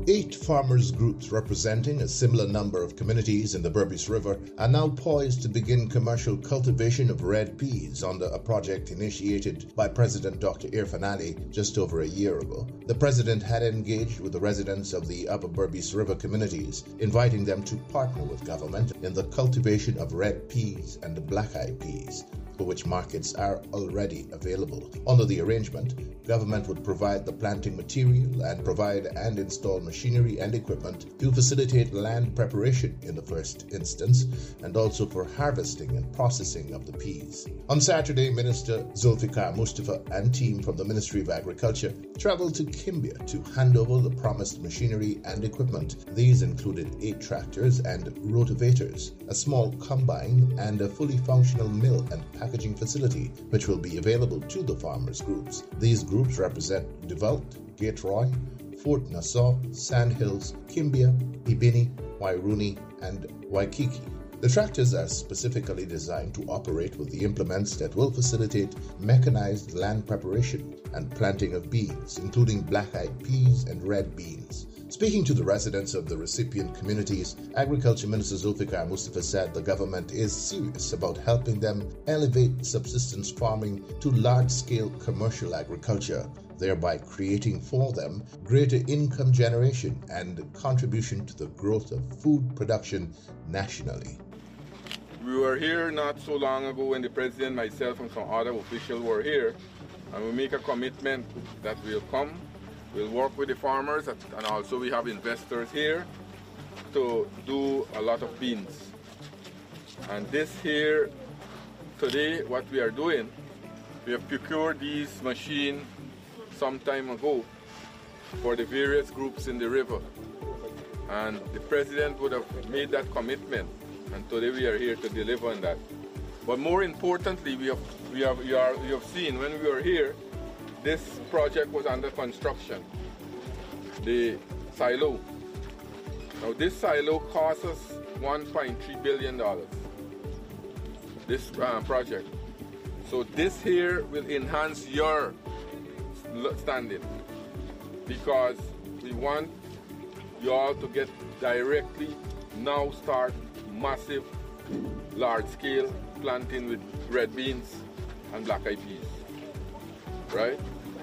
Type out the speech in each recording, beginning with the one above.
8 farmers' groups representing a similar number of communities in the Berbice River are now poised to begin commercial cultivation of red peas under a project initiated by President Dr. Irfan Ali just over a year ago. The president had engaged with the residents of the Upper Berbice River communities, inviting them to partner with government in the cultivation of red peas and black-eyed peas, for which markets are already available. Under the arrangement, government would provide the planting material and provide and install machinery and equipment to facilitate land preparation in the first instance, and also for harvesting and processing of the peas. On Saturday, Minister Zulfikar Mustafa and team from the Ministry of Agriculture traveled to Kimbia to hand over the promised machinery and equipment. These included 8 tractors and rotavators, a small combine, and a fully functional mill and packaging facility, which will be available to the farmers' groups. These groups represent Developed, Gateroy, Fort Nassau, Sandhills, Kimbia, Ibini, Wairuni, and Waikiki. The tractors are specifically designed to operate with the implements that will facilitate mechanized land preparation and planting of beans, including black-eyed peas and red beans. Speaking to the residents of the recipient communities, Agriculture Minister Zulfikar Mustafa said the government is serious about helping them elevate subsistence farming to large-scale commercial agriculture, thereby creating for them greater income generation and contribution to the growth of food production nationally. We were here not so long ago when the president, myself, and some other officials were here, and we make a commitment that we'll come. We'll work with the farmers, and also we have investors here to do a lot of beans. And this here, today, what we are doing, we have procured these machines some time ago for the various groups in the river. And the president would have made that commitment, and today we are here to deliver on that. But more importantly, you have seen when we were here, this project was under construction, the silo. Now this silo cost us $1.3 billion, this project. So this here will enhance your standing, because we want you all to get directly now start massive large-scale planting with red beans and black-eyed peas, right?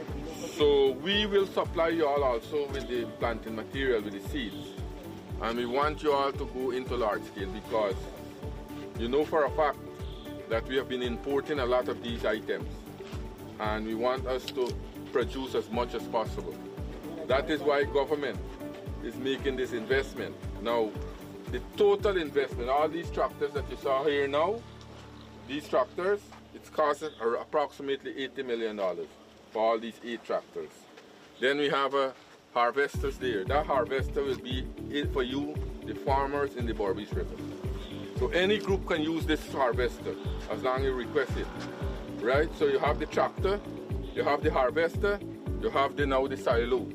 So we will supply you all also with the planting material, with the seeds. And we want you all to go into large scale, because you know for a fact that we have been importing a lot of these items, and we want us to produce as much as possible. That is why government is making this investment. Now, the total investment, all these tractors that you saw here now, these tractors, it's costing approximately $80 million. For all these 8 tractors. Then we have harvesters there. That harvester will be it for you, the farmers in the Berbice River. So any group can use this harvester as long as you request it, right? So you have the tractor, you have the harvester, you have now the silo.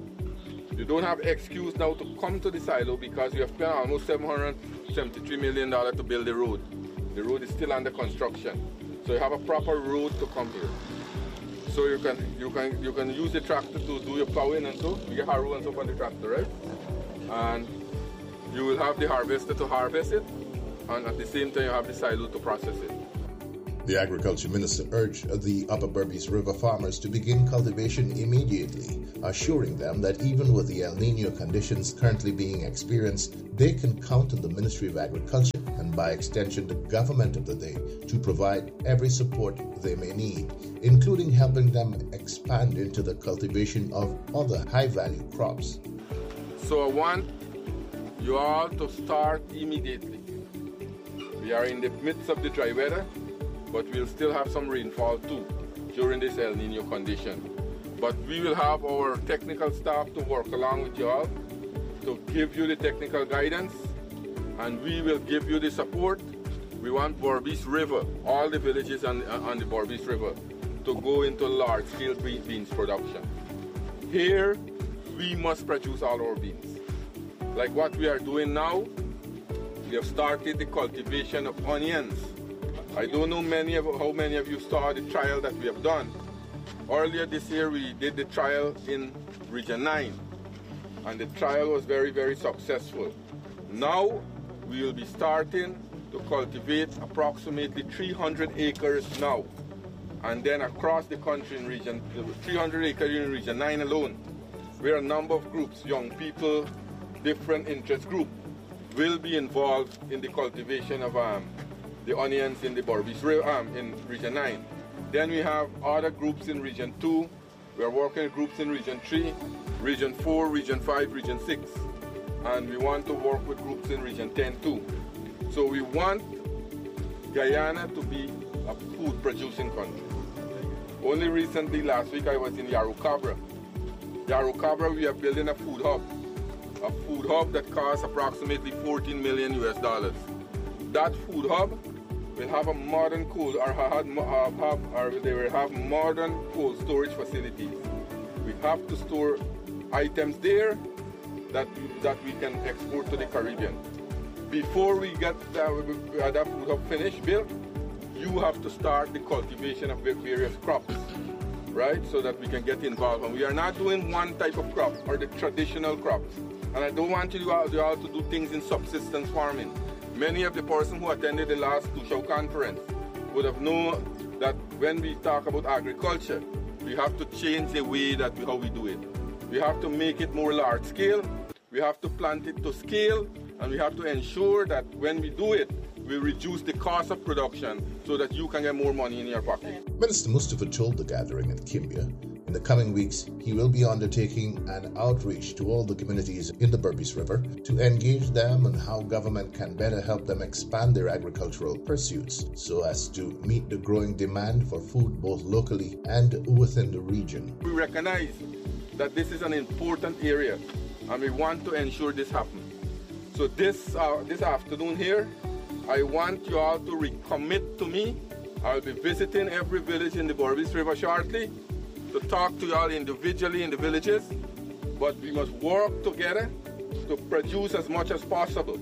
You don't have excuse now to come to the silo, because you have spent almost $773 million to build the road. The road is still under construction. So you have a proper road to come here. So you can use the tractor to do your plowing and so. You get harrow and so on the tractor, right? And you will have the harvester to harvest it, and at the same time you have the silo to process it. The Agriculture Minister urged the Upper Berbice River farmers to begin cultivation immediately, assuring them that even with the El Nino conditions currently being experienced, they can count on the Ministry of Agriculture, and by extension the government of the day, to provide every support they may need, including helping them expand into the cultivation of other high-value crops. So I want you all to start immediately. We are in the midst of the dry weather, but we'll still have some rainfall too during this El Nino condition. But we will have our technical staff to work along with you all to give you the technical guidance, and we will give you the support. We want Berbice River, all the villages on the Berbice River, to go into large-scale beans production. Here, we must produce all our beans. Like what we are doing now, we have started the cultivation of onions. I don't know how many of you saw the trial that we have done. Earlier this year, we did the trial in Region 9. and the trial was very, very successful. Now we will be starting to cultivate approximately 300 acres now, and then across the country in region, 300 acres in region 9 alone, where a number of groups, young people, different interest groups, will be involved in the cultivation of the onions in the Berbice River, in region 9. Then we have other groups in region 2. We are working with groups in region 3, region 4, region 5, region 6. And we want to work with groups in region 10 too. So we want Guyana to be a food producing country. Only recently, last week, I was in Yarrowcabra. Yarrowcabra, we are building a food hub that costs approximately $14 million US. That food hub will have a modern cold, they will have modern cold storage facilities. We have to store items there that we can export to the Caribbean. Before we get that food hub finished, built, you have to start the cultivation of various crops, right? So that we can get involved. And we are not doing one type of crop or the traditional crops. And I don't want you all to do things in subsistence farming. Many of the persons who attended the last Tushau conference would have known that when we talk about agriculture, we have to change the way how we do it. We have to make it more large scale, we have to plant it to scale, and we have to ensure that when we do it, we reduce the cost of production so that you can get more money in your pocket. Minister Mustafa told the gathering at Kimbia in the coming weeks he will be undertaking an outreach to all the communities in the Berbice River to engage them on how government can better help them expand their agricultural pursuits so as to meet the growing demand for food both locally and within the region. We recognize that this is an important area and we want to ensure this happens. So this afternoon here, I want you all to recommit to me. I'll be visiting every village in the Berbice River shortly to talk to you all individually in the villages, but we must work together to produce as much as possible.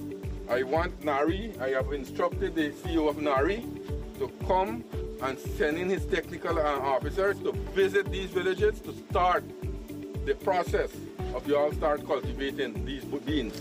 I want NARI, I have instructed the CEO of NARI to come and send in his technical officers to visit these villages to start the process of you all start cultivating these beans.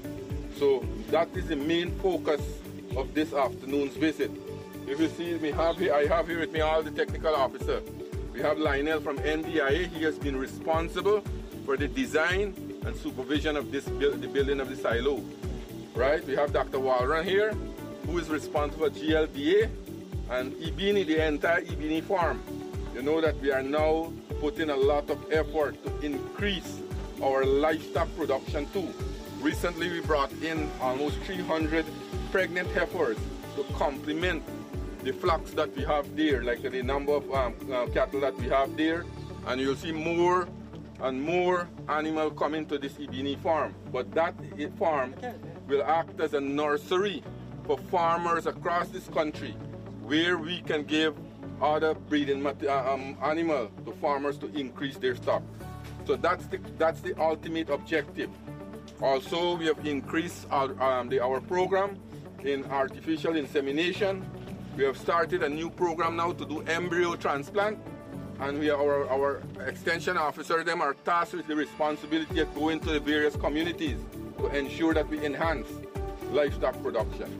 So that is the main focus of this afternoon's visit. If you see me, I have here with me all the technical officers. We have Lionel from NDIA. He has been responsible for the design and supervision of the building of the silo. Right? We have Dr. Walron here, who is responsible for GLBA and Ibini, the entire Ibini farm. You know that we are now putting a lot of effort to increase our livestock production too. Recently, we brought in almost 300 pregnant heifers to complement the flocks that we have there, like the number of cattle that we have there. And you'll see more and more animals coming to this Ibini farm. But that farm will act as a nursery for farmers across this country, where we can give other breeding animals to farmers to increase their stock. So that's the ultimate objective. Also, we have increased our program in artificial insemination. We have started a new program now to do embryo transplant, and our extension officers them are tasked with the responsibility of going to the various communities to ensure that we enhance livestock production.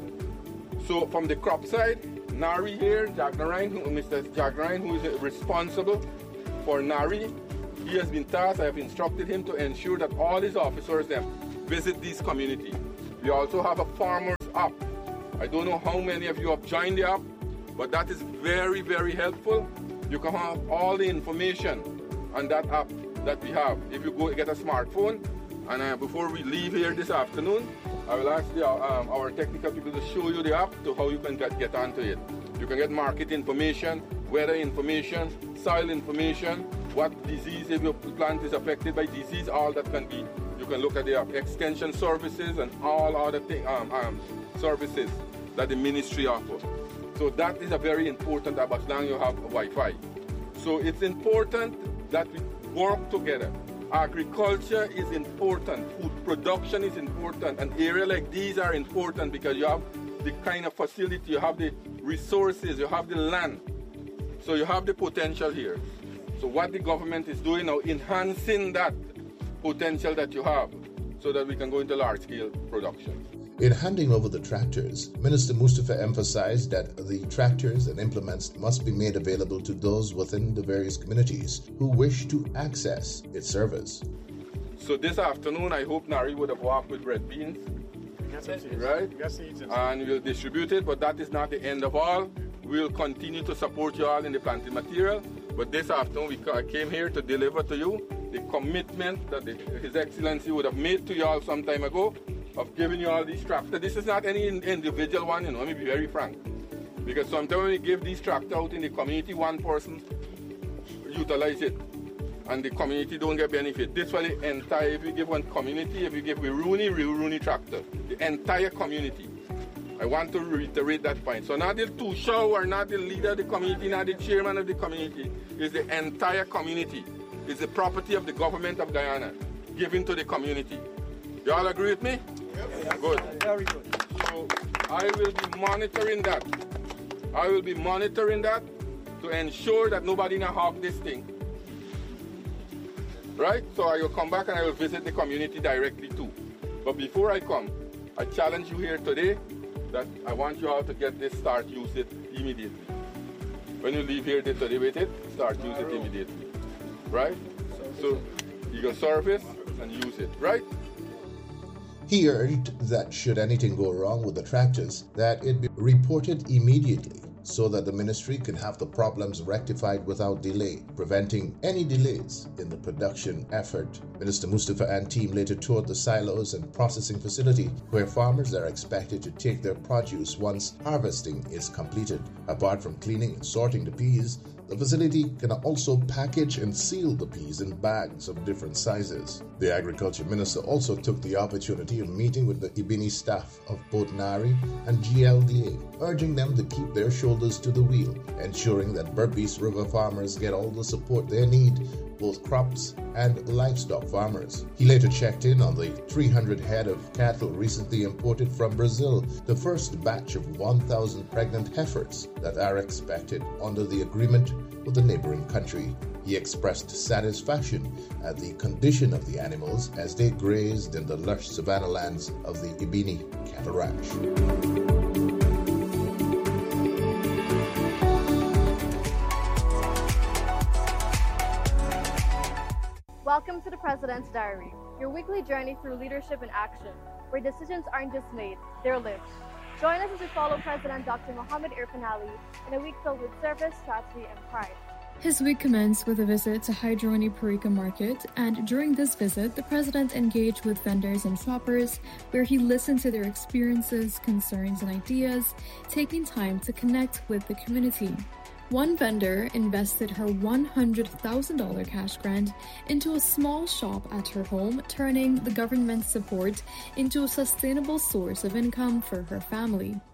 So from the crop side, NARI here, Mr. Jagnarine, who is responsible for NARI, he has been tasked, I have instructed him to ensure that all his officers them visit these communities. We also have a farmers app. I don't know how many of you have joined the app, but that is very, very helpful. You can have all the information on that app that we have. If you go get a smartphone, and before we leave here this afternoon, I will ask our technical people to show you the app to how you can get onto it. You can get market information, weather information, soil information, what disease, if your plant is affected by disease, all that can be. You can look at the extension services and all other services that the ministry offers. So that is a very important app as long as you have Wi-Fi. So it's important that we work together. Agriculture is important, food production is important, and areas like these are important because you have the kind of facility, you have the resources, you have the land. So you have the potential here. So what the government is doing now, enhancing that potential that you have so that we can go into large-scale production. In handing over the tractors, Minister Mustafa emphasized that the tractors and implements must be made available to those within the various communities who wish to access its service. So this afternoon, I hope Nari would have walked with red beans, right? And we'll distribute it, but that is not the end of all. We'll continue to support you all in the planting material, but this afternoon I came here to deliver to you the commitment that His Excellency would have made to you all some time ago of giving you all these tractors. This is not any individual one, let me be very frank. Because sometimes when we give these tractors out in the community, one person utilize it and the community don't get benefit. This was the entire, if you give one community, if you give Wiruni tractor, the entire community. I want to reiterate that point. So not the Tushaw or not the leader of the community, not the chairman of the community, it's the entire community. It's the property of the government of Guyana, given to the community. You all agree with me? Yes. Good. Very good. So I will be monitoring that. I will be monitoring that to ensure that nobody now hog this thing. Right? So I will come back and I will visit the community directly too. But before I come, I challenge you here today that I want you all to get this, start use it immediately. When you leave here today with it, start use it immediately. Right? So you can service and use it. Right? He urged that should anything go wrong with the tractors, that it be reported immediately so that the ministry can have the problems rectified without delay, preventing any delays in the production effort. Minister Mustafa and team later toured the silos and processing facility where farmers are expected to take their produce once harvesting is completed. Apart from cleaning and sorting the peas, the facility can also package and seal the peas in bags of different sizes. The Agriculture Minister also took the opportunity of meeting with the Ibini staff of both NARI and GLDA, urging them to keep their shoulders to the wheel, ensuring that Berbice River farmers get all the support they need, both crops and livestock farmers. He later checked in on the 300 head of cattle recently imported from Brazil, the first batch of 1,000 pregnant heifers that are expected under the agreement with the neighboring country. He expressed satisfaction at the condition of the animals as they grazed in the lush savanna lands of the Ibini Cattle Ranch. Welcome to the President's Diary, your weekly journey through leadership in action, where decisions aren't just made, they're lived. Join us as we follow President Dr. Mohamed Irfaan Ali in a week filled with service, strategy, and pride. His week commenced with a visit to Hydroni Parika Market, and during this visit, the President engaged with vendors and shoppers, where he listened to their experiences, concerns, and ideas, taking time to connect with the community. One vendor invested her $100,000 cash grant into a small shop at her home, turning the government's support into a sustainable source of income for her family.